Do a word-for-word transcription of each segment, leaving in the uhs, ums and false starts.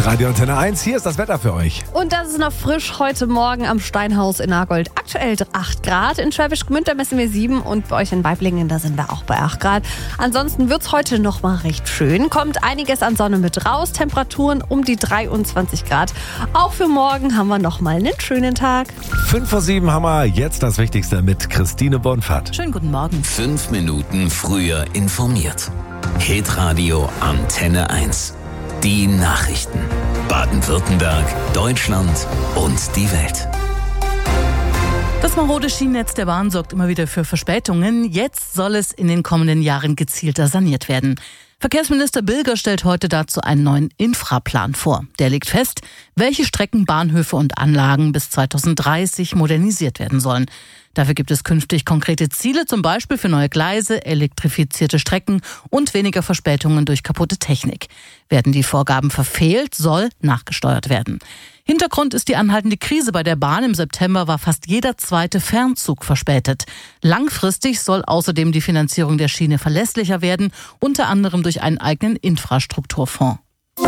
Radio Antenne eins, hier ist das Wetter für euch. Und das ist noch frisch heute Morgen am Steinhaus in Nagold. Aktuell acht Grad. In Schwäbisch Gmünd, da messen wir sieben und bei euch in Weiblingen, da sind wir auch bei acht Grad. Ansonsten wird's heute noch mal recht schön. Kommt einiges an Sonne mit raus. Temperaturen um die dreiundzwanzig Grad. Auch für morgen haben wir noch mal einen schönen Tag. Fünf vor sieben haben wir jetzt das Wichtigste mit Christine Bonfat. Schönen guten Morgen. Fünf Minuten früher informiert. Hitradio Antenne eins. Die Nachrichten. Baden-Württemberg, Deutschland und die Welt. Das marode Schienennetz der Bahn sorgt immer wieder für Verspätungen. Jetzt soll es in den kommenden Jahren gezielter saniert werden. Verkehrsminister Bilger stellt heute dazu einen neuen Infraplan vor. Der legt fest, welche Strecken, Bahnhöfe und Anlagen bis zweitausenddreißig modernisiert werden sollen. Dafür gibt es künftig konkrete Ziele, zum Beispiel für neue Gleise, elektrifizierte Strecken und weniger Verspätungen durch kaputte Technik. Werden die Vorgaben verfehlt, soll nachgesteuert werden. Hintergrund ist die anhaltende Krise bei der Bahn. Im September war fast jeder zweite Fernzug verspätet. Langfristig soll außerdem die Finanzierung der Schiene verlässlicher werden, unter anderem durch einen eigenen Infrastrukturfonds.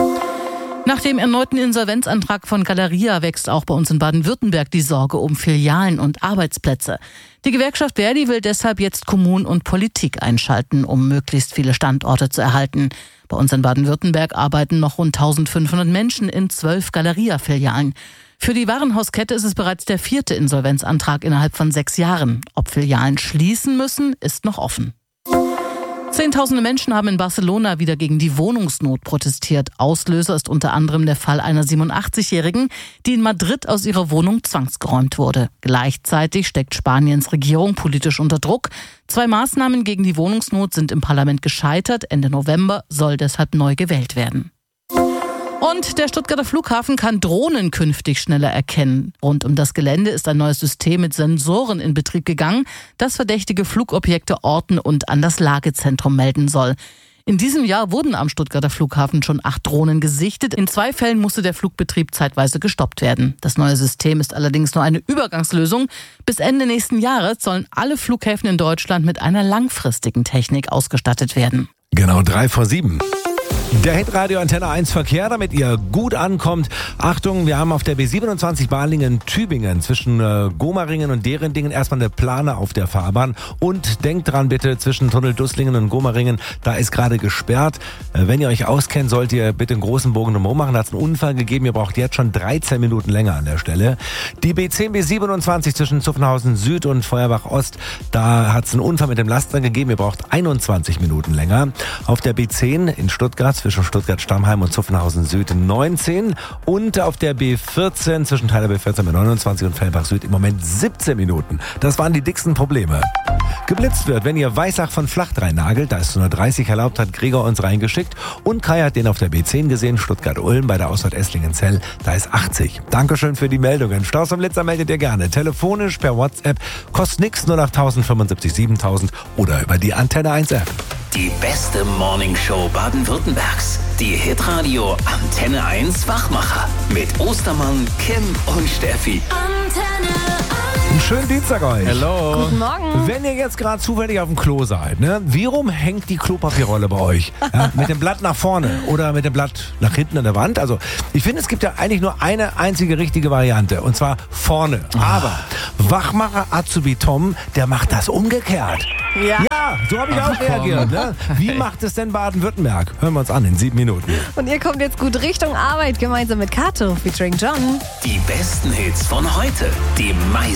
Nach dem erneuten Insolvenzantrag von Galeria wächst auch bei uns in Baden-Württemberg die Sorge um Filialen und Arbeitsplätze. Die Gewerkschaft Verdi will deshalb jetzt Kommunen und Politik einschalten, um möglichst viele Standorte zu erhalten. Bei uns in Baden-Württemberg arbeiten noch rund eintausendfünfhundert Menschen in zwölf Galeria-Filialen. Für die Warenhauskette ist es bereits der vierte Insolvenzantrag innerhalb von sechs Jahren. Ob Filialen schließen müssen, ist noch offen. Zehntausende Menschen haben in Barcelona wieder gegen die Wohnungsnot protestiert. Auslöser ist unter anderem der Fall einer siebenundachtzigjährigen, die in Madrid aus ihrer Wohnung zwangsgeräumt wurde. Gleichzeitig steckt Spaniens Regierung politisch unter Druck. Zwei Maßnahmen gegen die Wohnungsnot sind im Parlament gescheitert. Ende November soll deshalb neu gewählt werden. Und der Stuttgarter Flughafen kann Drohnen künftig schneller erkennen. Rund um das Gelände ist ein neues System mit Sensoren in Betrieb gegangen, das verdächtige Flugobjekte orten und an das Lagezentrum melden soll. In diesem Jahr wurden am Stuttgarter Flughafen schon acht Drohnen gesichtet. In zwei Fällen musste der Flugbetrieb zeitweise gestoppt werden. Das neue System ist allerdings nur eine Übergangslösung. Bis Ende nächsten Jahres sollen alle Flughäfen in Deutschland mit einer langfristigen Technik ausgestattet werden. Genau drei vor sieben. Der Hitradio Antenne eins Verkehr, damit ihr gut ankommt. Achtung, wir haben auf der B siebenundzwanzig Balingen-Tübingen zwischen äh, Gomaringen und Derendingen erstmal eine Plane auf der Fahrbahn. Und denkt dran bitte, zwischen Tunnel Dusslingen und Gomaringen, da ist gerade gesperrt. Äh, wenn ihr euch auskennt, sollt ihr bitte einen großen Bogen drumherum machen. Da hat es einen Unfall gegeben, ihr braucht jetzt schon dreizehn Minuten länger an der Stelle. Die B zehn B siebenundzwanzig zwischen Zuffenhausen Süd und Feuerbach Ost, da hat es einen Unfall mit dem Laster gegeben, ihr braucht einundzwanzig Minuten länger. Auf der B zehn in Stuttgart zwischen Stuttgart-Stammheim und Zuffenhausen Süd neunzehn und auf der B vierzehn zwischen Teiler B vierzehn mit neunundzwanzig und Fellbach Süd im Moment siebzehn Minuten. Das waren die dicksten Probleme. Geblitzt wird, wenn ihr Weissach von Flacht reinnagelt, da ist zu hundertdreißig erlaubt, hat Gregor uns reingeschickt und Kai hat den auf der B zehn gesehen, Stuttgart-Ulm bei der Ausfahrt Esslingen-Zell, da ist achtzig. Dankeschön für die Meldungen. Staus und Blitzer meldet ihr gerne. Telefonisch, per WhatsApp, kostet nix, nur nach tausendfünfundsiebzig siebentausend oder über die Antenne eins App. Die beste Morningshow Baden-Württembergs. Die Hitradio Antenne eins Wachmacher. Mit Ostermann, Kim und Steffi. Antenne eins. Einen schönen Dienstag euch. Hello. Guten Morgen. Wenn ihr jetzt gerade zufällig auf dem Klo seid, ne, wie rum hängt die Klopapierrolle bei euch? Ja, mit dem Blatt nach vorne oder mit dem Blatt nach hinten an der Wand? Also ich finde, es gibt ja eigentlich nur eine einzige richtige Variante und zwar vorne. Aber Wachmacher Azubi Tom, der macht das umgekehrt. Ja. Ja, so habe ich auch reagiert. Ne? Wie macht es denn Baden-Württemberg? Hören wir uns an in sieben Minuten. Und ihr kommt jetzt gut Richtung Arbeit gemeinsam mit Kato featuring John. Die besten Hits von heute. Die meisten